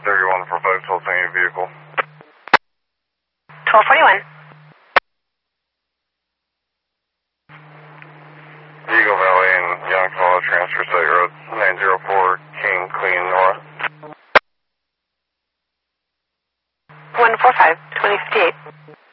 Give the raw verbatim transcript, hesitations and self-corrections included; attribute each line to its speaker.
Speaker 1: thirty-one for five twelve, sending a vehicle.
Speaker 2: twelve forty-one.
Speaker 1: Eagle Valley and Youngstown transfer site road nine zero four King Queen Nora.
Speaker 2: one four five, twenty fifty-eight.